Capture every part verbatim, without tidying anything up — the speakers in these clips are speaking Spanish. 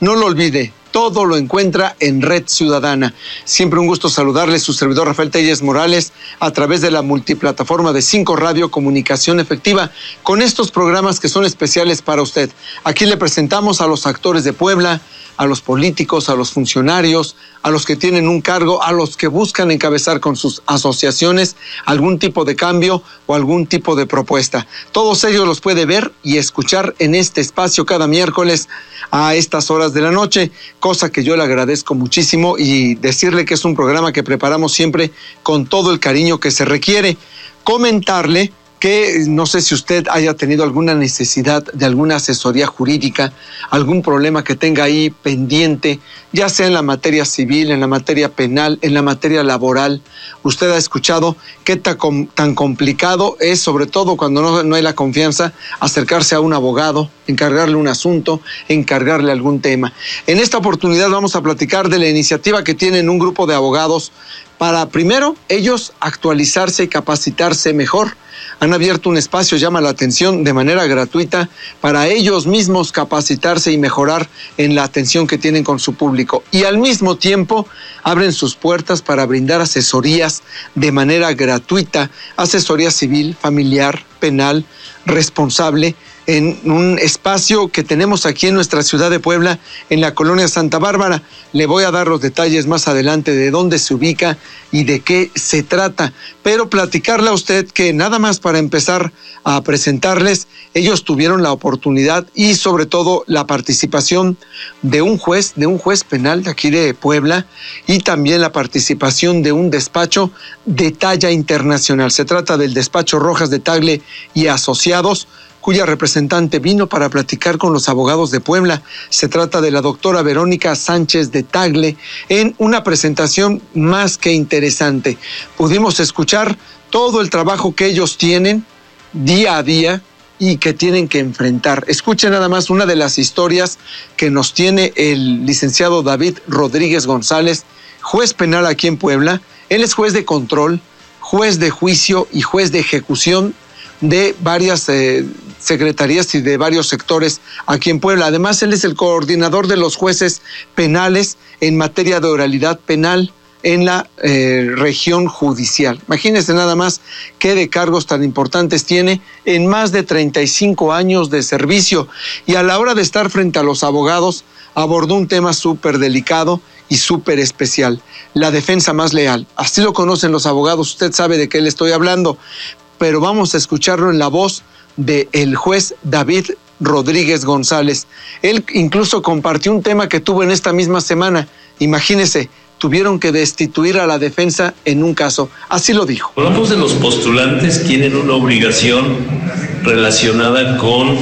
No lo olvide, todo lo encuentra en Red Ciudadana. Siempre un gusto saludarles, su servidor Rafael Telles Morales, a través de la multiplataforma de Cinco Radio Comunicación Efectiva, con estos programas que son especiales para usted. Aquí le presentamos a los actores de Puebla, a los políticos, a los funcionarios, a los que tienen un cargo, a los que buscan encabezar con sus asociaciones algún tipo de cambio o algún tipo de propuesta. Todos ellos los puede ver y escuchar en este espacio cada miércoles a estas horas de la noche, cosa que yo le agradezco muchísimo, y decirle que es un programa que preparamos siempre con todo el cariño que se requiere. Comentarle que no sé si usted haya tenido alguna necesidad de alguna asesoría jurídica, algún problema que tenga ahí pendiente, ya sea en la materia civil, en la materia penal, en la materia laboral. Usted ha escuchado qué tan, tan complicado es, sobre todo cuando no, no hay la confianza, acercarse a un abogado, encargarle un asunto, encargarle algún tema. En esta oportunidad vamos a platicar de la iniciativa que tienen un grupo de abogados para, primero, ellos actualizarse y capacitarse mejor. Han abierto un espacio, llama la atención, de manera gratuita para ellos mismos capacitarse y mejorar en la atención que tienen con su público. Y al mismo tiempo abren sus puertas para brindar asesorías de manera gratuita, asesoría civil, familiar, penal, responsable, en un espacio que tenemos aquí en nuestra ciudad de Puebla, en la colonia Santa Bárbara. Le voy a dar los detalles más adelante de dónde se ubica y de qué se trata, pero platicarle a usted que nada más para empezar a presentarles, ellos tuvieron la oportunidad y sobre todo la participación de un juez, de un juez penal de aquí de Puebla, y también la participación de un despacho de talla internacional. Se trata del despacho Rojas de Tagle y Asociados, cuya representante vino para platicar con los abogados de Puebla. Se trata de la doctora Verónica Sánchez de Tagle, en una presentación más que interesante. Pudimos escuchar todo el trabajo que ellos tienen día a día y que tienen que enfrentar. Escuchen nada más una de las historias que nos tiene el licenciado David Rodríguez González, juez penal aquí en Puebla. Él es juez de control, juez de juicio y juez de ejecución de varias eh, secretarías y de varios sectores aquí en Puebla. Además, él es el coordinador de los jueces penales en materia de oralidad penal en la eh, región judicial. Imagínense nada más qué de cargos tan importantes tiene en más de treinta y cinco años de servicio. Y a la hora de estar frente a los abogados, abordó un tema súper delicado y súper especial: la defensa más leal. Así lo conocen los abogados, usted sabe de qué le estoy hablando, pero vamos a escucharlo en la voz del juez David Rodríguez González. Él incluso compartió un tema que tuvo en esta misma semana. Imagínese, tuvieron que destituir a la defensa en un caso. Así lo dijo. Ambos de los postulantes tienen una obligación relacionada con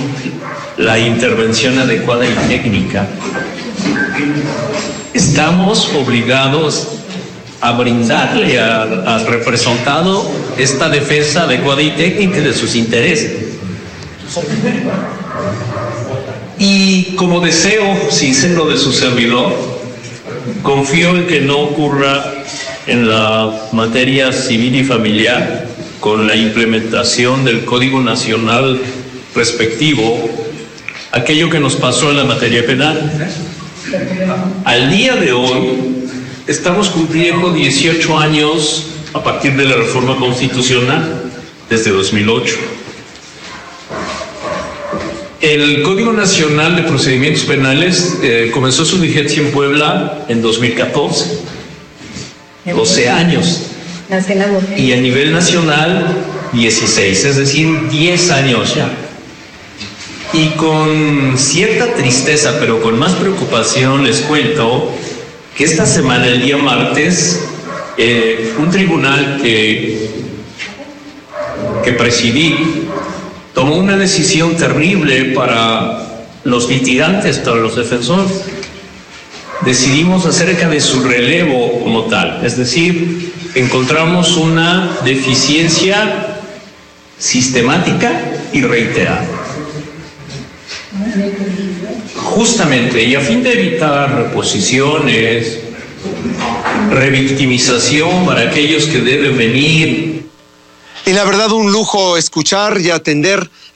la intervención adecuada y técnica. Estamos obligados a brindarle al, al representado esta defensa adecuada y técnica de sus intereses. Y como deseo sincero de su servidor, confío en que no ocurra en la materia civil y familiar, con la implementación del Código Nacional respectivo, aquello que nos pasó en la materia penal. Al día de hoy estamos cumpliendo dieciocho años a partir de la reforma constitucional, desde dos mil ocho. El Código Nacional de Procedimientos Penales eh, comenzó su vigencia en Puebla en dos mil catorce, doce años. Y a nivel nacional, dieciséis, es decir, diez años ya. Y con cierta tristeza, pero con más preocupación, les cuento que esta semana, el día martes, eh, un tribunal que, que presidí tomó una decisión terrible para los litigantes, para los defensores. Decidimos acerca de su relevo como tal, es decir, encontramos una deficiencia sistemática y reiterada. Justamente, y a fin de evitar reposiciones, revictimización para aquellos que deben venir. Y la verdad, un lujo escuchar y atender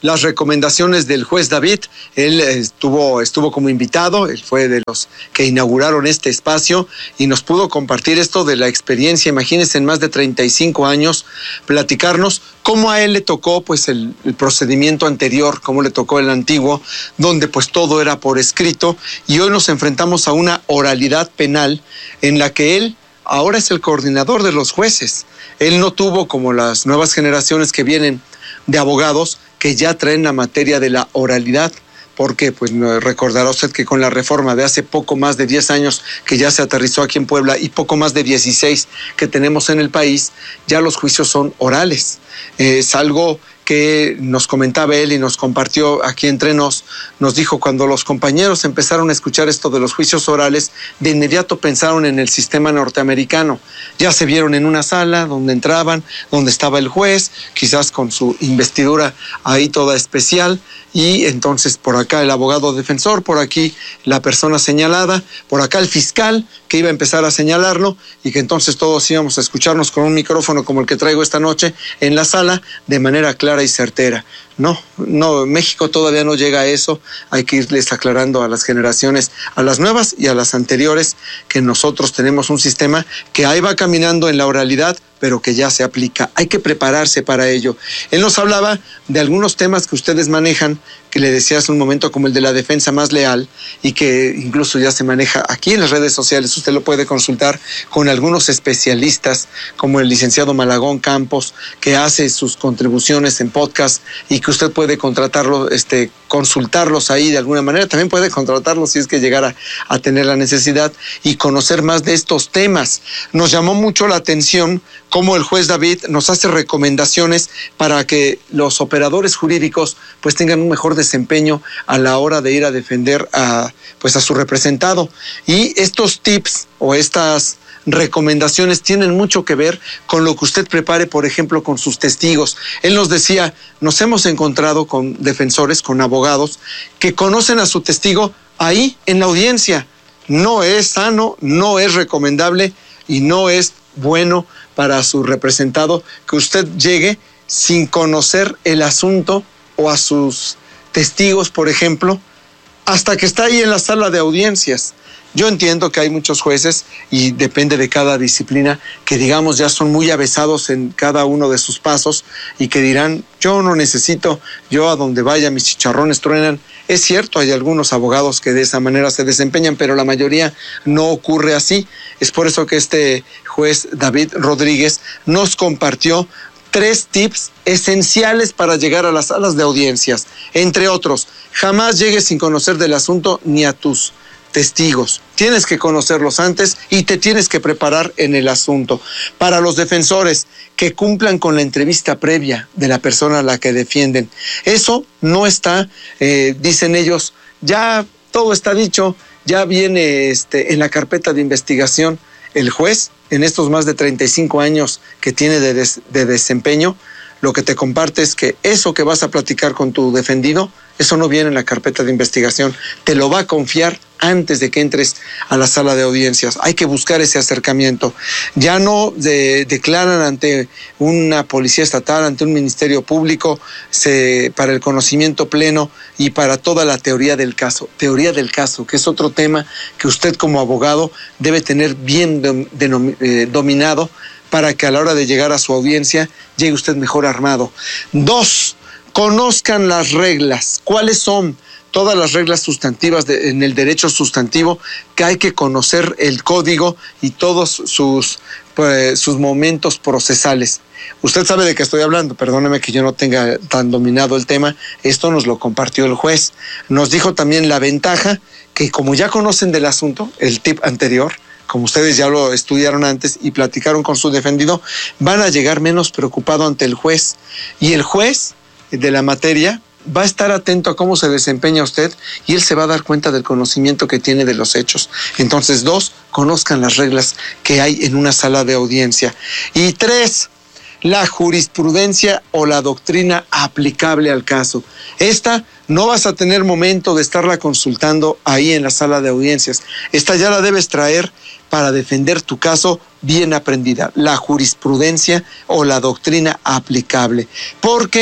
las recomendaciones del juez David. Él estuvo, estuvo como invitado, él fue de los que inauguraron este espacio y nos pudo compartir esto de la experiencia. Imagínense, en más de treinta y cinco años, platicarnos cómo a él le tocó pues el, el procedimiento anterior, cómo le tocó el antiguo, donde pues todo era por escrito, y hoy nos enfrentamos a una oralidad penal en la que él ahora es el coordinador de los jueces. Él no tuvo, como las nuevas generaciones que vienen de abogados, que ya traen la materia de la oralidad, porque pues recordará usted que con la reforma de hace poco más de diez años que ya se aterrizó aquí en Puebla y poco más de dieciséis que tenemos en el país, ya los juicios son orales. Es algo que nos comentaba él y nos compartió aquí entre nos, nos dijo, cuando los compañeros empezaron a escuchar esto de los juicios orales, de inmediato pensaron en el sistema norteamericano. Ya se vieron en una sala donde entraban, donde estaba el juez, quizás con su investidura ahí toda especial, y entonces por acá el abogado defensor, por aquí la persona señalada, por acá el fiscal que iba a empezar a señalarlo, y que entonces todos íbamos a escucharnos con un micrófono como el que traigo esta noche en la sala, de manera clara y certera. No, no, México todavía no llega a eso. Hay que irles aclarando a las generaciones, a las nuevas y a las anteriores, que nosotros tenemos un sistema que ahí va caminando en la oralidad, pero que ya se aplica. Hay que prepararse para ello. Él nos hablaba de algunos temas que ustedes manejan, que le decía hace un momento, como el de la defensa más leal, y que incluso ya se maneja aquí en las redes sociales. Usted lo puede consultar con algunos especialistas, como el licenciado Malagón Campos, que hace sus contribuciones en podcast y que usted puede contratarlo, este, consultarlos ahí de alguna manera. También puede contratarlos si es que llegara a tener la necesidad y conocer más de estos temas. Nos llamó mucho la atención cómo el juez David nos hace recomendaciones para que los operadores jurídicos pues tengan un mejor desempeño a la hora de ir a defender a, pues, a su representado. Y estos tips o estas recomendaciones tienen mucho que ver con lo que usted prepare, por ejemplo, con sus testigos. Él nos decía, nos hemos encontrado con defensores, con abogados, que conocen a su testigo ahí en la audiencia. No es sano, no es recomendable y no es bueno para su representado que usted llegue sin conocer el asunto o a sus testigos, por ejemplo, hasta que está ahí en la sala de audiencias. Yo entiendo que hay muchos jueces, y depende de cada disciplina, que digamos ya son muy avesados en cada uno de sus pasos y que dirán, yo no necesito, yo a donde vaya mis chicharrones truenan. Es cierto, hay algunos abogados que de esa manera se desempeñan, pero la mayoría no ocurre así. Es por eso que este juez David Rodríguez nos compartió tres tips esenciales para llegar a las salas de audiencias. Entre otros, jamás llegues sin conocer del asunto ni a tus testigos. Tienes que conocerlos antes y te tienes que preparar en el asunto. Para los defensores, que cumplan con la entrevista previa de la persona a la que defienden. Eso no está, eh, dicen ellos, ya todo está dicho, ya viene este, en la carpeta de investigación. El juez, en estos más de treinta y cinco años que tiene de, des, de desempeño, lo que te comparte es que eso que vas a platicar con tu defendido, eso no viene en la carpeta de investigación. Te lo va a confiar antes de que entres a la sala de audiencias. Hay que buscar ese acercamiento. Ya no de, declaran ante una policía estatal, ante un ministerio público, se, para el conocimiento pleno y para toda la teoría del caso. Teoría del caso, que es otro tema que usted como abogado debe tener bien de, de, eh, dominado, para que a la hora de llegar a su audiencia llegue usted mejor armado. Dos, conozcan las reglas. ¿Cuáles son? Todas las reglas sustantivas de, en el derecho sustantivo, que hay que conocer el código y todos sus, pues, sus momentos procesales. Usted sabe de qué estoy hablando, perdóneme que yo no tenga tan dominado el tema. Esto nos lo compartió el juez. Nos dijo también la ventaja, que como ya conocen del asunto, el tip anterior, como ustedes ya lo estudiaron antes y platicaron con su defendido, van a llegar menos preocupado ante el juez. Y el juez de la materia va a estar atento a cómo se desempeña usted y él se va a dar cuenta del conocimiento que tiene de los hechos. Entonces, dos, conozcan las reglas que hay en una sala de audiencia. Y tres, la jurisprudencia o la doctrina aplicable al caso. Esta no vas a tener momento de estarla consultando ahí en la sala de audiencias. Esta ya la debes traer para defender tu caso bien aprendida. La jurisprudencia o la doctrina aplicable. Porque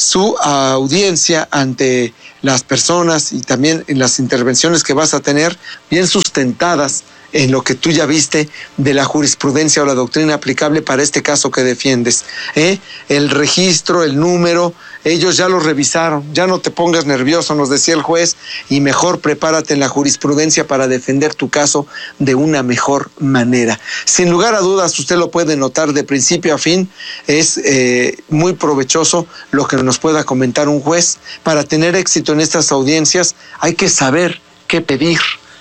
su audiencia ante las personas y también en las intervenciones que vas a tener bien sustentadas en lo que tú ya viste de la jurisprudencia o la doctrina aplicable para este caso que defiendes. ¿eh? El registro, el número, ellos ya lo revisaron, ya no te pongas nervioso, nos decía el juez, y mejor prepárate en la jurisprudencia para defender tu caso de una mejor manera. Sin lugar a dudas, usted lo puede notar de principio a fin, es eh, muy provechoso lo que nos pueda comentar un juez. Para tener éxito en estas audiencias hay que saber qué pedir.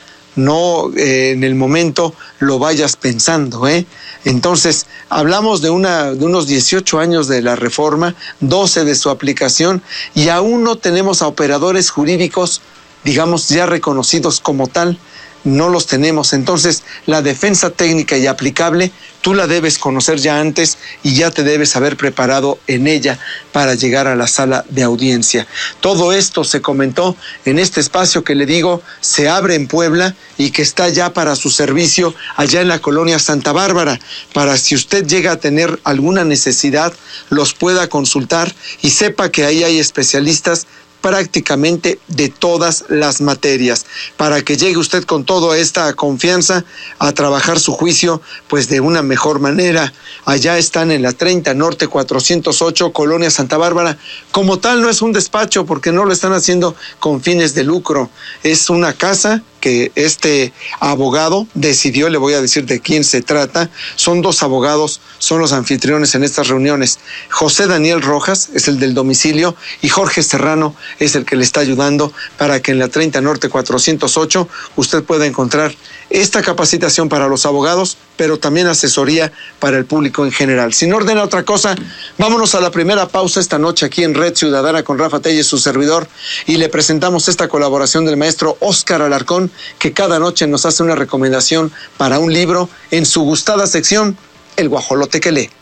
No eh, en el momento lo vayas pensando, ¿eh? Entonces, hablamos de, una, de unos dieciocho años de la reforma, doce de su aplicación, y aún no tenemos a operadores jurídicos, digamos, ya reconocidos como tal. No los tenemos. Entonces, la defensa técnica y aplicable, tú la debes conocer ya antes y ya te debes haber preparado en ella para llegar a la sala de audiencia. Todo esto se comentó en este espacio que le digo, se abre en Puebla y que está ya para su servicio allá en la colonia Santa Bárbara, para si usted llega a tener alguna necesidad, los pueda consultar y sepa que ahí hay especialistas prácticamente de todas las materias, para que llegue usted con toda esta confianza a trabajar su juicio pues de una mejor manera. Allá están en la treinta Norte cuatrocientos ocho, Colonia Santa Bárbara. Como tal no es un despacho porque no lo están haciendo con fines de lucro, es una casa que este abogado decidió, le voy a decir de quién se trata. Son dos abogados, son los anfitriones en estas reuniones. José Daniel Rojas es el del domicilio y Jorge Serrano es el que le está ayudando para que en la treinta Norte cuatrocientos ocho usted pueda encontrar esta capacitación para los abogados, pero también asesoría para el público en general. Sin orden a otra cosa, vámonos a la primera pausa esta noche aquí en Red Ciudadana con Rafa Telles, su servidor, y le presentamos esta colaboración del maestro Óscar Alarcón, que cada noche nos hace una recomendación para un libro en su gustada sección, El Guajolote que lee.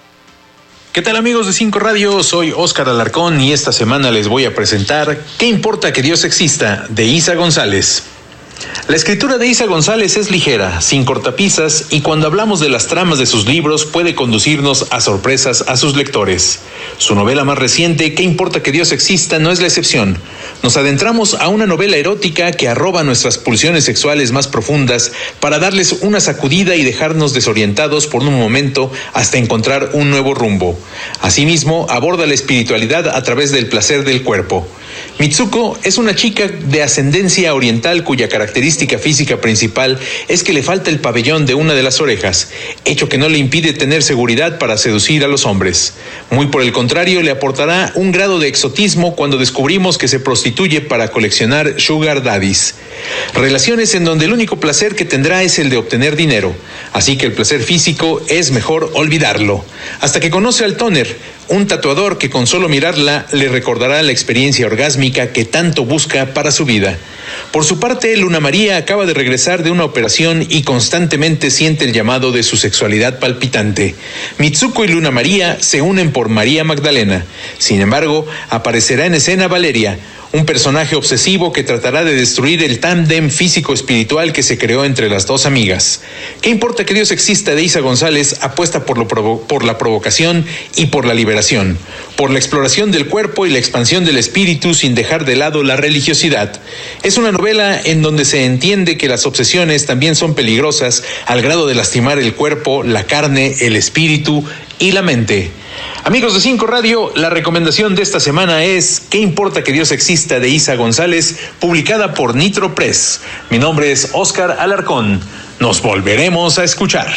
¿Qué tal, amigos de Cinco Radio? Soy Óscar Alarcón y esta semana les voy a presentar ¿Qué importa que Dios exista?, de Isa González. La escritura de Isa González es ligera, sin cortapisas, y cuando hablamos de las tramas de sus libros puede conducirnos a sorpresas a sus lectores. Su novela más reciente, ¿Qué importa que Dios exista?, no es la excepción. Nos adentramos a una novela erótica que arroba nuestras pulsiones sexuales más profundas para darles una sacudida y dejarnos desorientados por un momento hasta encontrar un nuevo rumbo. Asimismo, aborda la espiritualidad a través del placer del cuerpo. Mitsuko es una chica de ascendencia oriental cuya característica física principal es que le falta el pabellón de una de las orejas, hecho que no le impide tener seguridad para seducir a los hombres. Muy por el contrario, le aportará un grado de exotismo cuando descubrimos que se prostituye para coleccionar sugar daddies. Relaciones en donde el único placer que tendrá es el de obtener dinero, así que el placer físico es mejor olvidarlo. Hasta que conoce al toner, un tatuador que con solo mirarla le recordará la experiencia orgásmica que tanto busca para su vida. Por su parte, Luna María acaba de regresar de una operación y constantemente siente el llamado de su sexualidad palpitante. Mitsuko y Luna María se unen por María Magdalena. Sin embargo, aparecerá en escena Valeria, un personaje obsesivo que tratará de destruir el tándem físico-espiritual que se creó entre las dos amigas. ¿Qué importa que Dios exista?, de Isa González apuesta por, lo provo- por la provocación y por la liberación, por la exploración del cuerpo y la expansión del espíritu sin dejar de lado la religiosidad. Es una novela en donde se entiende que las obsesiones también son peligrosas al grado de lastimar el cuerpo, la carne, el espíritu y la mente. Amigos de Cinco Radio, la recomendación de esta semana es ¿Qué importa que Dios exista?, de Isa González, publicada por Nitro Press. Mi nombre es Óscar Alarcón. Nos volveremos a escuchar.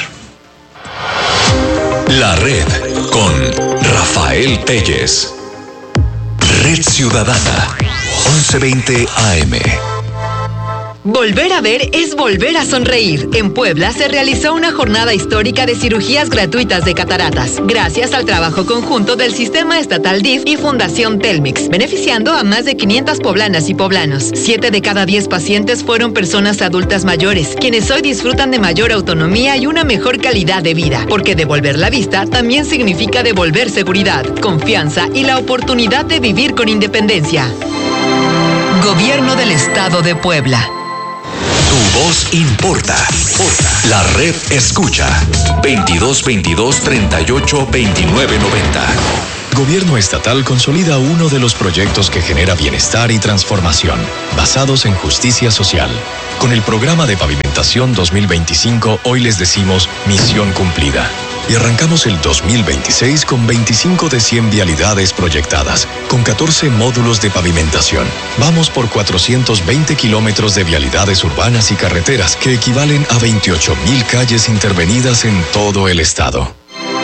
La Red con Rafael Telles. Red Ciudadana, once veinte A M. Volver a ver es volver a sonreír. En Puebla se realizó una jornada histórica de cirugías gratuitas de cataratas, gracias al trabajo conjunto del Sistema Estatal D I F y Fundación Telmex, beneficiando a más de quinientas poblanas y poblanos. Siete de cada diez pacientes fueron personas adultas mayores, quienes hoy disfrutan de mayor autonomía y una mejor calidad de vida, porque devolver la vista también significa devolver seguridad, confianza y la oportunidad de vivir con independencia. Gobierno del Estado de Puebla. Tu voz importa. La Red escucha. veintidós veintidós treinta y ocho veintinueve noventa. Gobierno estatal consolida uno de los proyectos que genera bienestar y transformación, basados en justicia social. Con el programa de pavimentación dos mil veinticinco, hoy les decimos misión cumplida. Y arrancamos el dos mil veintiséis con veinticinco de cien vialidades proyectadas, con catorce módulos de pavimentación. Vamos por cuatrocientos veinte kilómetros de vialidades urbanas y carreteras, que equivalen a veintiocho mil calles intervenidas en todo el estado.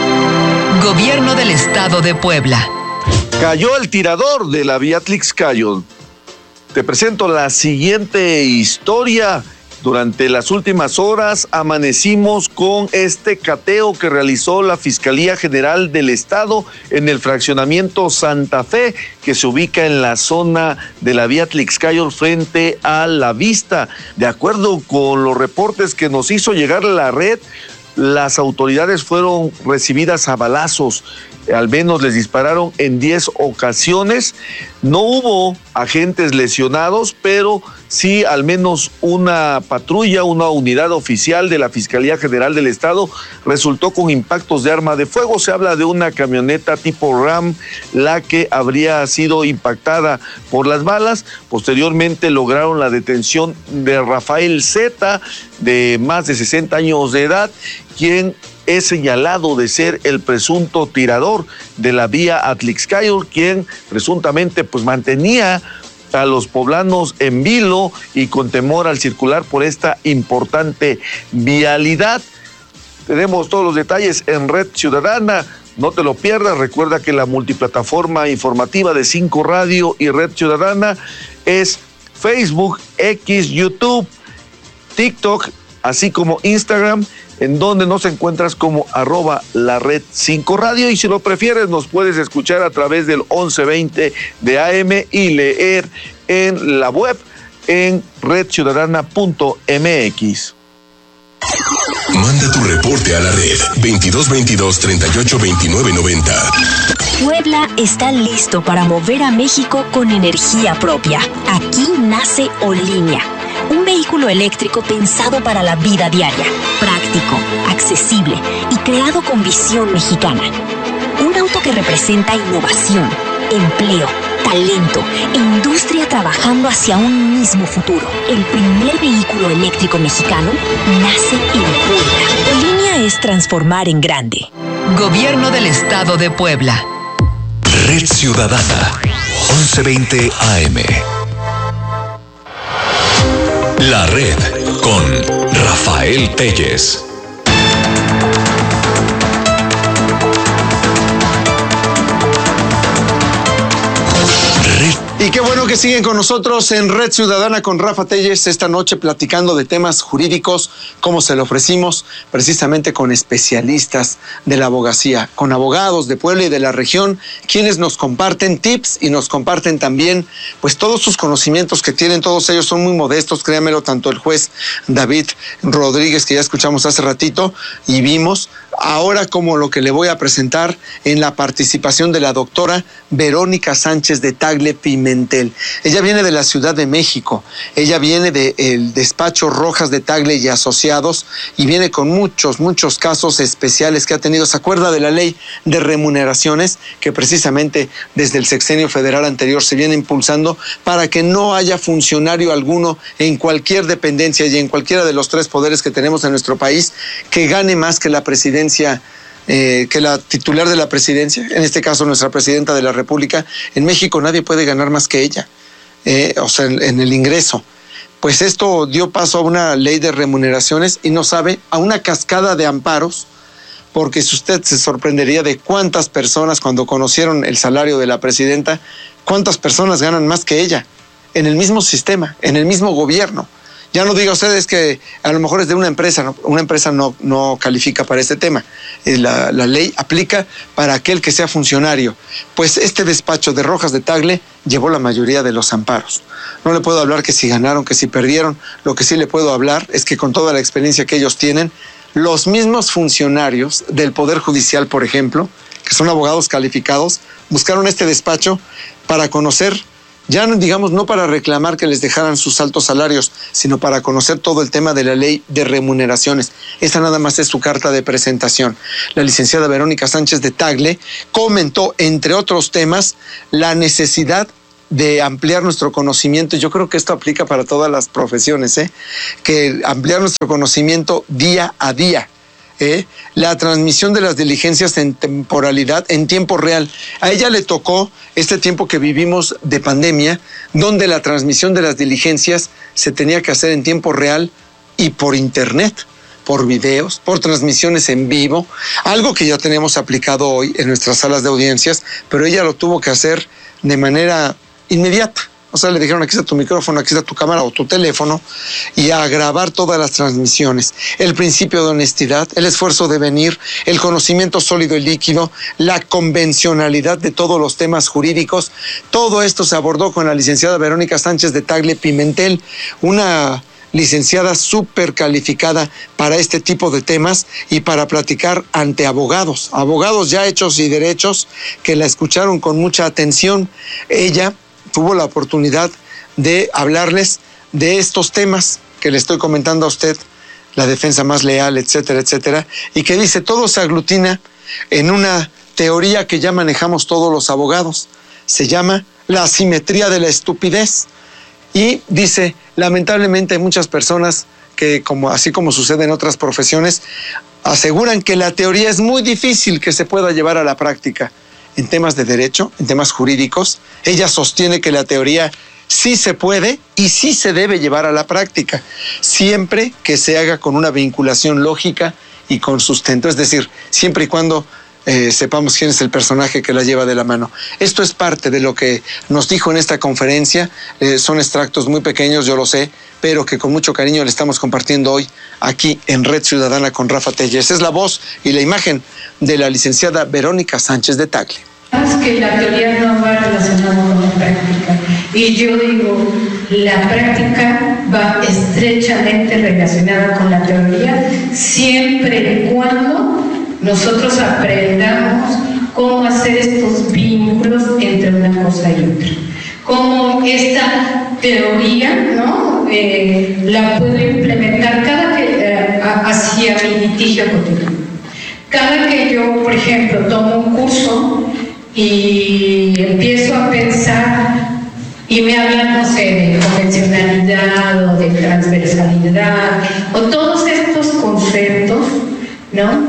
Gobierno del Estado de Puebla. Cayó el tirador de la vía Tlaxcala. Te presento la siguiente historia. Durante las últimas horas amanecimos con este cateo que realizó la Fiscalía General del Estado en el fraccionamiento Santa Fe, que se ubica en la zona de la vía Tlaxcala frente a La Vista. De acuerdo con los reportes que nos hizo llegar la red, las autoridades fueron recibidas a balazos. Al menos les dispararon en diez ocasiones. No hubo agentes lesionados, pero sí al menos una patrulla, una unidad oficial de la Fiscalía General del Estado resultó con impactos de arma de fuego. Se habla de una camioneta tipo RAM, la que habría sido impactada por las balas. Posteriormente lograron la detención de Rafael Z, de más de sesenta años de edad, quien es señalado de ser el presunto tirador de la vía Tlaxcala, quien presuntamente pues mantenía a los poblanos en vilo y con temor al circular por esta importante vialidad. Tenemos todos los detalles en Red Ciudadana. No te lo pierdas. Recuerda que la multiplataforma informativa de Cinco Radio y Red Ciudadana es Facebook, X, YouTube, TikTok, así como Instagram, en donde nos encuentras como arroba la red cinco radio, y si lo prefieres nos puedes escuchar a través del once veinte de A M y leer en la web en red ciudadana punto m x. Manda tu reporte a la red veintidós veintidós treinta y ocho veintinueve noventa. Puebla está listo para mover a México con energía propia. Aquí nace Olínea, un vehículo eléctrico pensado para la vida diaria, práctico, accesible y creado con visión mexicana. Un auto que representa innovación, empleo, talento e industria trabajando hacia un mismo futuro. El primer vehículo eléctrico mexicano nace en Puebla. Olínea es transformar en grande. Gobierno del Estado de Puebla. Red Ciudadana, once veinte A M. La Red con Rafael Telles. Y qué bueno que siguen con nosotros en Red Ciudadana con Rafa Telles esta noche platicando de temas jurídicos, como se lo ofrecimos, precisamente con especialistas de la abogacía, con abogados de Puebla y de la región, quienes nos comparten tips y nos comparten también pues todos sus conocimientos que tienen. Todos ellos son muy modestos, créanmelo, tanto el juez David Rodríguez, que ya escuchamos hace ratito y vimos, ahora como lo que le voy a presentar en la participación de la doctora Verónica Sánchez de Tagle Pimentel. Ella viene de la Ciudad de México, ella viene del despacho Rojas de Tagle y Asociados y viene con muchos, muchos casos especiales que ha tenido. ¿Se acuerda de la ley de remuneraciones que precisamente desde el sexenio federal anterior se viene impulsando para que no haya funcionario alguno en cualquier dependencia y en cualquiera de los tres poderes que tenemos en nuestro país que gane más que la presidencia? Eh, que la titular de la presidencia, en este caso nuestra presidenta de la República? En México nadie puede ganar más que ella, eh, o sea, en, en el ingreso. Pues esto dio paso a una ley de remuneraciones y no sabe, a una cascada de amparos, porque si usted se sorprendería de cuántas personas, cuando conocieron el salario de la presidenta, cuántas personas ganan más que ella, en el mismo sistema, en el mismo gobierno. Ya no diga ustedes que a lo mejor es de una empresa, ¿no? Una empresa no, no califica para este tema. La, la ley aplica para aquel que sea funcionario. Pues este despacho de Rojas de Tagle llevó la mayoría de los amparos. No le puedo hablar que si ganaron, que si perdieron. Lo que sí le puedo hablar es que con toda la experiencia que ellos tienen, los mismos funcionarios del Poder Judicial, por ejemplo, que son abogados calificados, buscaron este despacho para conocer ya no, digamos, no para reclamar que les dejaran sus altos salarios, sino para conocer todo el tema de la ley de remuneraciones. Esta nada más es su carta de presentación. La licenciada Verónica Sánchez de Tagle comentó, entre otros temas, la necesidad de ampliar nuestro conocimiento. Yo creo que esto aplica para todas las profesiones, ¿eh? Que ampliar nuestro conocimiento día a día. ¿eh? La transmisión de las diligencias en temporalidad, en tiempo real. A ella le tocó este tiempo que vivimos de pandemia, donde la transmisión de las diligencias se tenía que hacer en tiempo real y por internet, por videos, por transmisiones en vivo, algo que ya tenemos aplicado hoy en nuestras salas de audiencias, pero ella lo tuvo que hacer de manera inmediata. O sea, le dijeron, aquí está tu micrófono, aquí está tu cámara o tu teléfono, y a grabar todas las transmisiones. El principio de honestidad, el esfuerzo de venir, el conocimiento sólido y líquido, la convencionalidad de todos los temas jurídicos, todo esto se abordó con la licenciada Verónica Sánchez de Tagle Pimentel, una licenciada súper calificada para este tipo de temas y para platicar ante abogados, abogados ya hechos y derechos que la escucharon con mucha atención. Ella tuvo la oportunidad de hablarles de estos temas que le estoy comentando a usted, la defensa más leal, etcétera, etcétera, y que dice, todo se aglutina en una teoría que ya manejamos todos los abogados. Se llama la asimetría de la estupidez. Y dice, lamentablemente hay muchas personas que, como, así como sucede en otras profesiones, aseguran que la teoría es muy difícil que se pueda llevar a la práctica. En temas de derecho, en temas jurídicos, ella sostiene que la teoría sí se puede y sí se debe llevar a la práctica, siempre que se haga con una vinculación lógica y con sustento, es decir, siempre y cuando eh, sepamos quién es el personaje que la lleva de la mano. Esto es parte de lo que nos dijo en esta conferencia, eh, son extractos muy pequeños, yo lo sé, pero que con mucho cariño le estamos compartiendo hoy aquí en Red Ciudadana con Rafa Telles. Es la voz y la imagen de la licenciada Verónica Sánchez de Tagle. Es que la teoría no va relacionada con la práctica. Y yo digo, la práctica va estrechamente relacionada con la teoría, siempre y cuando nosotros aprendamos cómo hacer estos vínculos entre una cosa y otra. Cómo esta teoría, ¿no? Eh, la puedo implementar cada que, eh, hacia mi litigio cotidiano. Cada que yo, por ejemplo, tomo un curso y empiezo a pensar y me hablan, no sé, de convencionalidad o de transversalidad o todos estos conceptos, ¿no?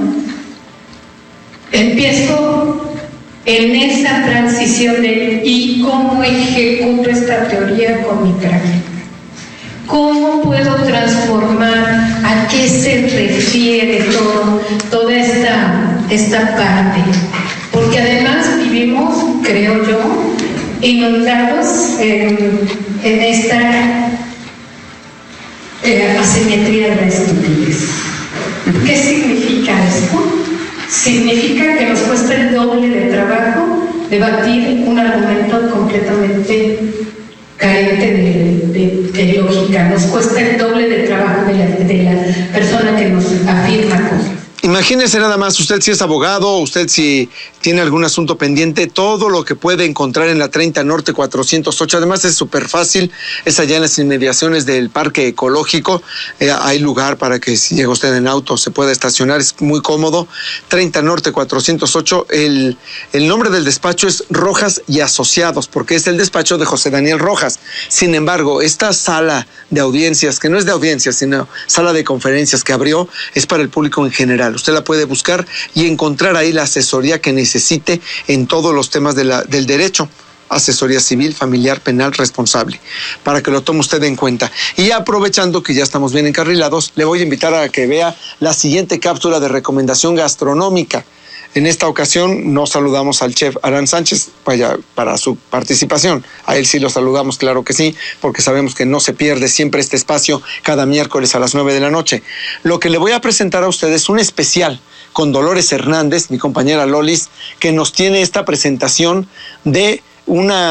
Empiezo en esa transición de ¿y cómo ejecuto esta teoría con mi práctica? ¿Cómo puedo transformar? ¿A qué se refiere todo, toda esta, esta parte? Porque además vivimos, creo yo, inundados en, en esta eh, asimetría de la estupidez. ¿Qué significa esto? Significa que nos cuesta el doble de trabajo debatir un argumento completamente carente de, de, de lógica. Nos cuesta el doble de trabajo de la, de la persona que nos afirma cosas. Imagínese nada más, usted si es abogado, usted si tiene algún asunto pendiente, todo lo que puede encontrar en la treinta Norte cuatrocientos ocho, además es súper fácil, es allá en las inmediaciones del Parque Ecológico, eh, hay lugar para que si llega usted en auto se pueda estacionar, es muy cómodo, treinta Norte cuatrocientos ocho, el, el nombre del despacho es Rojas y Asociados, porque es el despacho de José Daniel Rojas. Sin embargo, esta sala de audiencias, que no es de audiencias, sino sala de conferencias que abrió, es para el público en general. Usted la puede buscar y encontrar ahí la asesoría que necesite en todos los temas de la, del derecho. Asesoría civil, familiar, penal, responsable, para que lo tome usted en cuenta. Y aprovechando que ya estamos bien encarrilados, le voy a invitar a que vea la siguiente cápsula de recomendación gastronómica. En esta ocasión no saludamos al chef Alan Sánchez para, para su participación. A él sí lo saludamos, claro que sí, porque sabemos que no se pierde siempre este espacio cada miércoles a las nueve de la noche. Lo que le voy a presentar a ustedes es un especial con Dolores Hernández, mi compañera Lolis, que nos tiene esta presentación de una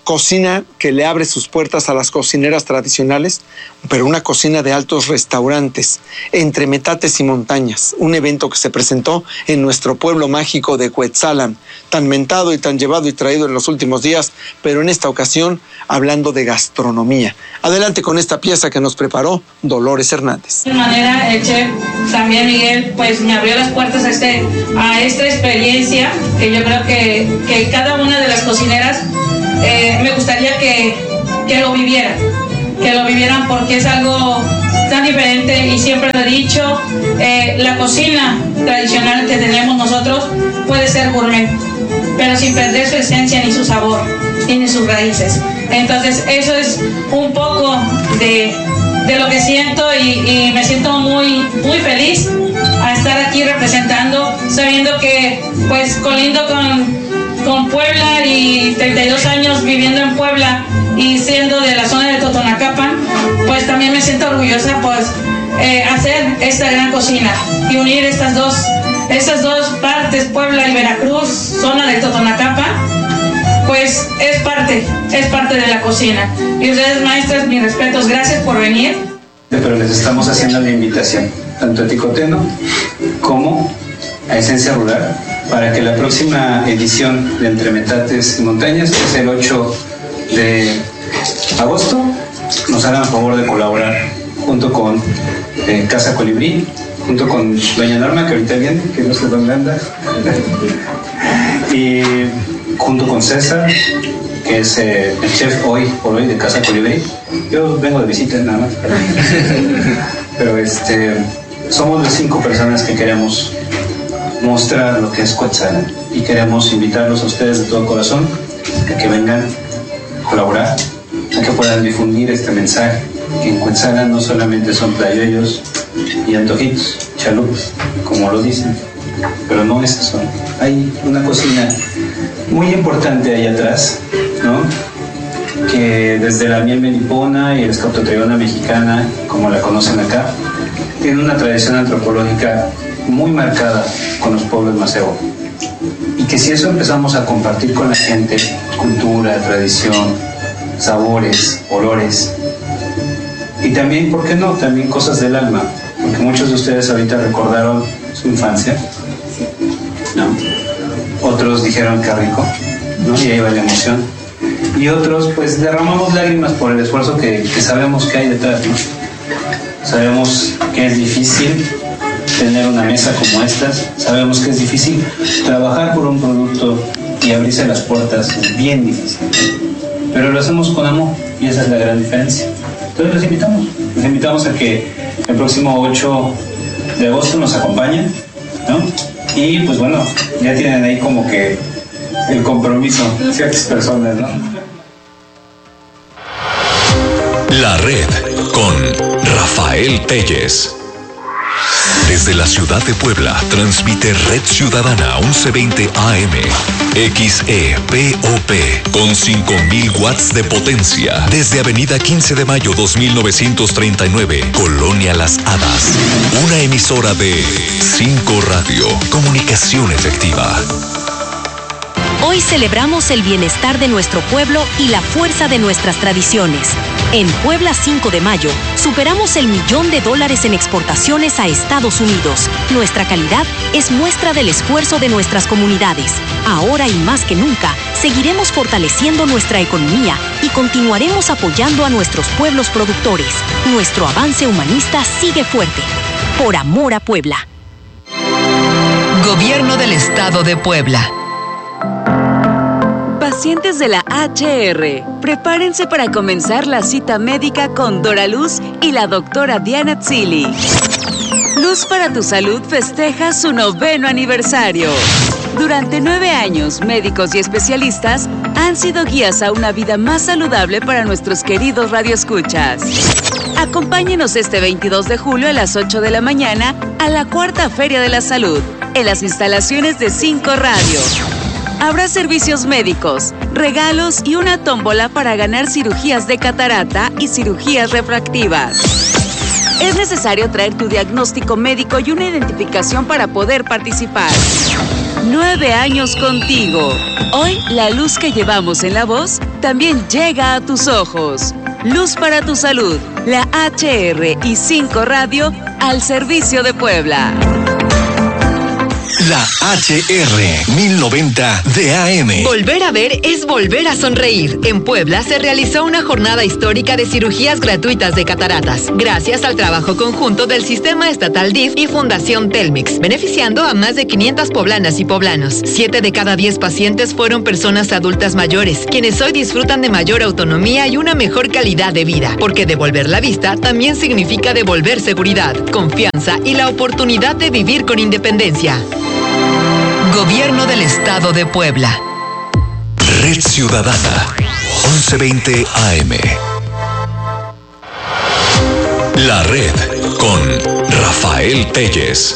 Cocina que le abre sus puertas a las cocineras tradicionales, pero una cocina de altos restaurantes, entre metates y montañas. Un evento que se presentó en nuestro pueblo mágico de Cuetzalan, tan mentado y tan llevado y traído en los últimos días, pero en esta ocasión hablando de gastronomía. Adelante con esta pieza que nos preparó Dolores Hernández. De manera, el chef también Miguel, pues me abrió las puertas a, este, a esta experiencia que yo creo que, que cada una de las cocineras eh, me gustaría que, que lo vivieran, que lo vivieran porque es algo tan diferente y siempre lo he dicho, eh, la cocina tradicional que tenemos nosotros puede ser gourmet, pero sin perder su esencia ni su sabor ni sus raíces. Entonces eso es un poco de, de lo que siento y, y me siento muy, muy feliz a estar aquí representando, sabiendo que pues colindo con, con Puebla y treinta y dos años viviendo en Puebla y siendo de la zona de Totonacapan, pues también me siento orgullosa pues eh, hacer esta gran cocina y unir estas dos, estas dos partes, Puebla y Veracruz, zona de Totonacapan. Pues es parte, es parte de la cocina. Y ustedes, maestras, mis respetos, gracias por venir. Pero les estamos haciendo la invitación, tanto a Ticoteno como a Esencia Rural, para que la próxima edición de Entre Metates y Montañas, que es el ocho de agosto, nos hagan favor de colaborar junto con eh, Casa Colibrí, junto con doña Norma, que ahorita viene, que no sé dónde anda, y junto con César, que es eh, el chef hoy por hoy de Casa Colibrí. Yo vengo de visita nada más. Pero este, somos las cinco personas que queremos mostrar lo que es Cuetzalan y queremos invitarlos a ustedes de todo corazón a que vengan a colaborar, a que puedan difundir este mensaje, que en Cuetzalan no solamente son playuelos y antojitos, chalupas, como lo dicen, pero no esas son. Hay una cocina muy importante ahí atrás, ¿no? Que desde la miel melipona y el escautotriona mexicana, como la conocen acá, tiene una tradición antropológica muy marcada con los pueblos maceo. Y que si eso empezamos a compartir con la gente, cultura, tradición, sabores, olores, y también, ¿por qué no? También cosas del alma, porque muchos de ustedes ahorita recordaron su infancia, ¿no? Otros dijeron que rico, ¿no? Y ahí va la emoción. Y otros, pues, derramamos lágrimas por el esfuerzo que, que sabemos que hay detrás, ¿no? Sabemos que es difícil tener una mesa como estas, sabemos que es difícil trabajar por un producto y abrirse las puertas, es bien difícil, pero lo hacemos con amor y esa es la gran diferencia. Entonces los invitamos, los invitamos a que el próximo ocho de agosto nos acompañen, ¿no? Y pues bueno, ya tienen ahí como que el compromiso ciertas personas, ¿no? La Red con Rafael Telles. Desde la ciudad de Puebla, transmite Red Ciudadana once veinte A M, X E P O P, con cinco mil watts de potencia. Desde Avenida quince de mayo dos mil novecientos treinta y nueve, Colonia Las Hadas. Una emisora de cinco Radio, comunicación efectiva. Hoy celebramos el bienestar de nuestro pueblo y la fuerza de nuestras tradiciones. En Puebla cinco de mayo, superamos el millón de dólares en exportaciones a Estados Unidos. Nuestra calidad es muestra del esfuerzo de nuestras comunidades. Ahora y más que nunca, seguiremos fortaleciendo nuestra economía y continuaremos apoyando a nuestros pueblos productores. Nuestro avance humanista sigue fuerte. Por amor a Puebla. Gobierno del Estado de Puebla. Pacientes de la H R, prepárense para comenzar la cita médica con Dora Luz y la doctora Diana Tzili. Luz para tu Salud festeja su noveno aniversario. Durante nueve años, médicos y especialistas han sido guías a una vida más saludable para nuestros queridos radioescuchas. Acompáñenos este veintidós de julio a las ocho de la mañana a la Cuarta Feria de la Salud, en las instalaciones de cinco Radio. Habrá servicios médicos, regalos y una tómbola para ganar cirugías de catarata y cirugías refractivas. Es necesario traer tu diagnóstico médico y una identificación para poder participar. Nueve años contigo. Hoy la luz que llevamos en la voz también llega a tus ojos. Luz para tu salud. La H R y cinco Radio al servicio de Puebla. La H R mil noventa de A M. Volver a ver es volver a sonreír. En Puebla se realizó una jornada histórica de cirugías gratuitas de cataratas, gracias al trabajo conjunto del Sistema Estatal D I F y Fundación Telmex, beneficiando a más de quinientas poblanas y poblanos. Siete de cada diez pacientes fueron personas adultas mayores, quienes hoy disfrutan de mayor autonomía y una mejor calidad de vida, porque devolver la vista también significa devolver seguridad, confianza y la oportunidad de vivir con independencia. Gobierno del Estado de Puebla. Red Ciudadana, once veinte A M. La Red con Rafael Telles.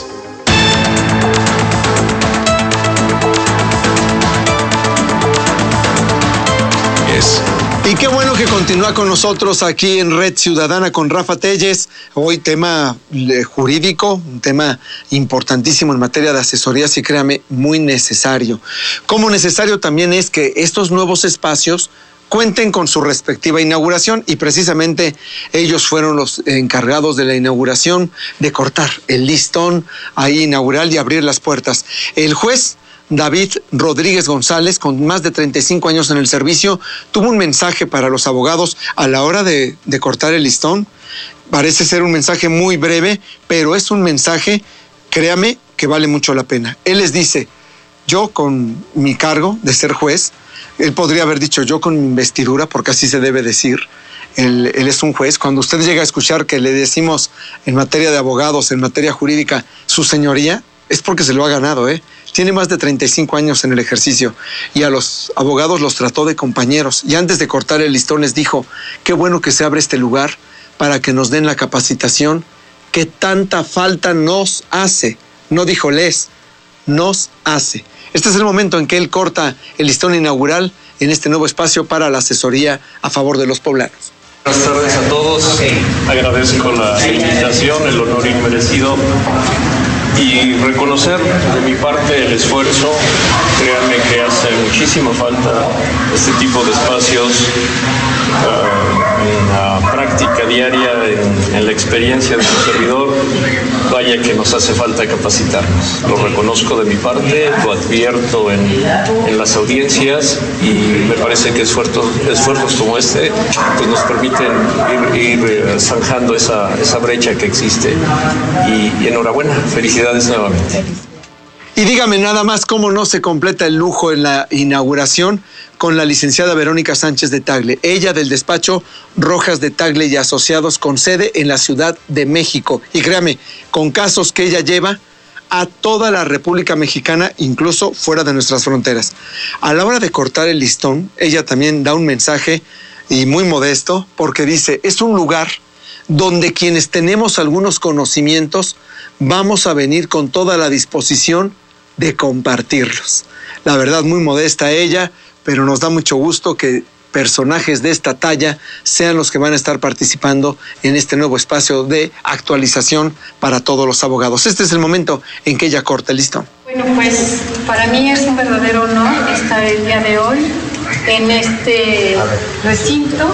Es Y qué bueno que continúa con nosotros aquí en Red Ciudadana con Rafa Telles. Hoy tema eh, jurídico, un tema importantísimo en materia de asesorías y créame, muy necesario. Como necesario también es que estos nuevos espacios cuenten con su respectiva inauguración y precisamente ellos fueron los encargados de la inauguración, de cortar el listón ahí inaugural y abrir las puertas. El juez David Rodríguez González, con más de treinta y cinco años en el servicio, tuvo un mensaje para los abogados a la hora de, de cortar el listón. Parece ser un mensaje muy breve, pero es un mensaje, créame, que vale mucho la pena. Él les dice, yo con mi cargo de ser juez, él podría haber dicho yo con mi investidura, porque así se debe decir, él, él es un juez. Cuando usted llega a escuchar que le decimos en materia de abogados, en materia jurídica, su señoría, es porque se lo ha ganado, ¿eh? Tiene más de treinta y cinco años en el ejercicio y a los abogados los trató de compañeros. Y antes de cortar el listón les dijo, qué bueno que se abre este lugar para que nos den la capacitación que tanta falta nos hace. No dijo les, nos hace. Este es el momento en que él corta el listón inaugural en este nuevo espacio para la asesoría a favor de los poblanos. Buenas tardes a todos. Agradezco la invitación, el honor inmerecido. Y reconocer de mi parte el esfuerzo, créanme que hace muchísima falta este tipo de espacios uh, en la práctica diaria, en, en la experiencia de su servidor. Vaya que nos hace falta capacitarnos. Lo reconozco de mi parte, lo advierto en, en las audiencias y me parece que esfuerzos, esfuerzos como este pues nos permiten ir, ir zanjando esa, esa brecha que existe. Y, y enhorabuena, felicidades nuevamente. Y dígame nada más cómo no se completa el lujo en la inauguración con la licenciada Verónica Sánchez de Tagle, ella del despacho Rojas de Tagle y Asociados con sede en la Ciudad de México. Y créame, con casos que ella lleva a toda la República Mexicana, incluso fuera de nuestras fronteras. A la hora de cortar el listón, ella también da un mensaje y muy modesto, porque dice, es un lugar donde quienes tenemos algunos conocimientos vamos a venir con toda la disposición de compartirlos. La verdad, muy modesta ella, pero nos da mucho gusto que personajes de esta talla sean los que van a estar participando en este nuevo espacio de actualización para todos los abogados. Este es el momento en que ella corta el listón. Bueno, pues para mí es un verdadero honor estar el día de hoy en este recinto,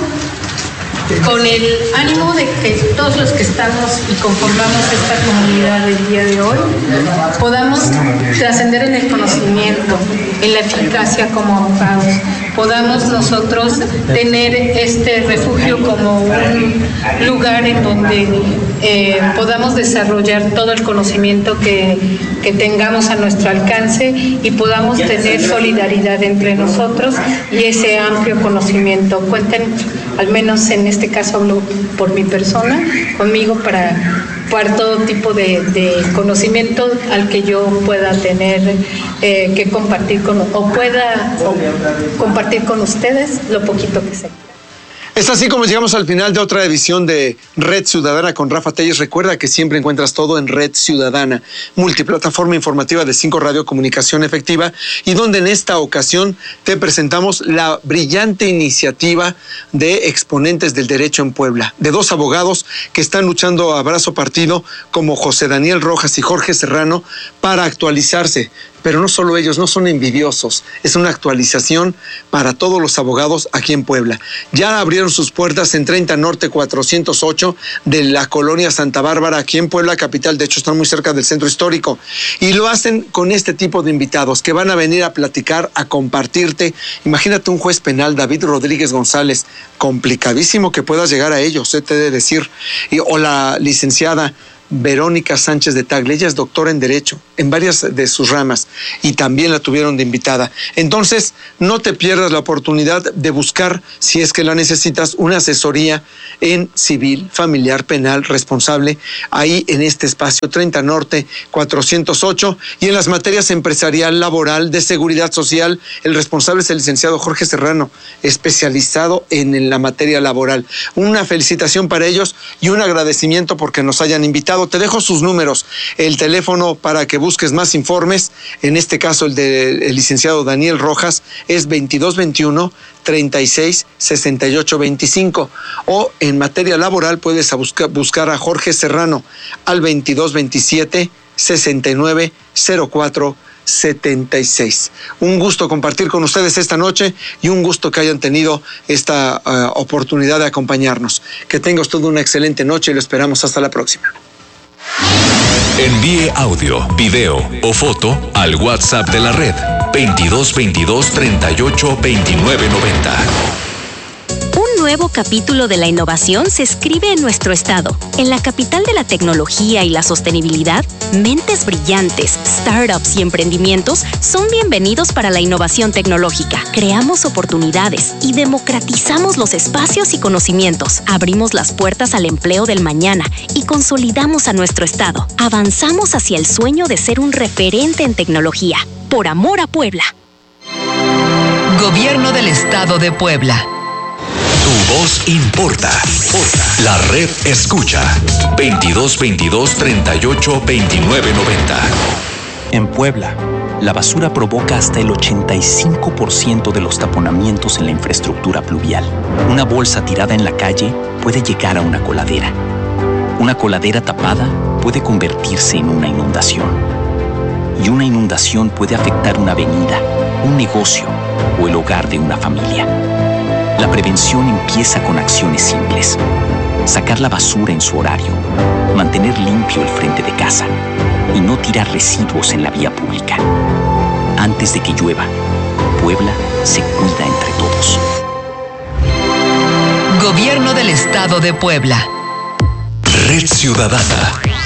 con el ánimo de que todos los que estamos y conformamos esta comunidad del día de hoy podamos trascender en el conocimiento, en la eficacia como abogados, podamos nosotros tener este refugio como un lugar en donde eh, podamos desarrollar todo el conocimiento que, que tengamos a nuestro alcance y podamos tener solidaridad entre nosotros y ese amplio conocimiento. Cuenten, al menos en este caso hablo por mi persona, conmigo para, para todo tipo de, de conocimiento al que yo pueda tener eh, que compartir con, o pueda o compartir con ustedes lo poquito que sé. Es así como llegamos al final de otra edición de Red Ciudadana con Rafa Telles. Recuerda que siempre encuentras todo en Red Ciudadana, multiplataforma informativa de cinco Radio Comunicación Efectiva, y donde en esta ocasión te presentamos la brillante iniciativa de exponentes del derecho en Puebla, de dos abogados que están luchando a brazo partido como José Daniel Rojas y Jorge Serrano para actualizarse, pero no solo ellos, no son envidiosos. Es una actualización para todos los abogados aquí en Puebla. Ya abrieron sus puertas en treinta Norte cuatrocientos ocho de la colonia Santa Bárbara, aquí en Puebla capital. De hecho, están muy cerca del centro histórico. Y lo hacen con este tipo de invitados que van a venir a platicar, a compartirte. Imagínate un juez penal, David Rodríguez González, complicadísimo que puedas llegar a ellos, se te debe decir. Y, o la licenciada Verónica Sánchez de Tagle, ella es doctora en Derecho, en varias de sus ramas, y también la tuvieron de invitada. Entonces, no te pierdas la oportunidad de buscar, si es que la necesitas, una asesoría en civil, familiar, penal, responsable, ahí en este espacio, treinta Norte cuatrocientos ocho, y en las materias empresarial, laboral, de seguridad social, el responsable es el licenciado Jorge Serrano, especializado en la materia laboral. Una felicitación para ellos y un agradecimiento porque nos hayan invitado. Te dejo sus números, el teléfono para que busques más informes, en este caso el del licenciado Daniel Rojas, es veintidós veintiuno, treinta y seis, sesenta y ocho veinticinco, o en materia laboral puedes a buscar, buscar a Jorge Serrano al veintidós veintisiete, sesenta y nueve, cero cuatro setenta y seis. Un gusto compartir con ustedes esta noche y un gusto que hayan tenido esta uh, oportunidad de acompañarnos. Que tengas toda una excelente noche y lo esperamos hasta la próxima. Envíe audio, video o foto al WhatsApp de la red veintidós veintidós, treinta y ocho, veintinueve noventa. Un nuevo capítulo de la innovación se escribe en nuestro estado. En la capital de la tecnología y la sostenibilidad, mentes brillantes, startups y emprendimientos son bienvenidos para la innovación tecnológica. Creamos oportunidades y democratizamos los espacios y conocimientos. Abrimos las puertas al empleo del mañana y consolidamos a nuestro estado. Avanzamos hacia el sueño de ser un referente en tecnología. Por amor a Puebla. Gobierno del Estado de Puebla. Tu voz importa. La red escucha. veintidós veintidós, treinta y ocho, veintinueve noventa. En Puebla, la basura provoca hasta el ochenta y cinco por ciento de los taponamientos en la infraestructura pluvial. Una bolsa tirada en la calle puede llegar a una coladera. Una coladera tapada puede convertirse en una inundación. Y una inundación puede afectar una avenida, un negocio o el hogar de una familia. La prevención empieza con acciones simples. Sacar la basura en su horario, mantener limpio el frente de casa y no tirar residuos en la vía pública. Antes de que llueva, Puebla se cuida entre todos. Gobierno del Estado de Puebla. Red Ciudadana.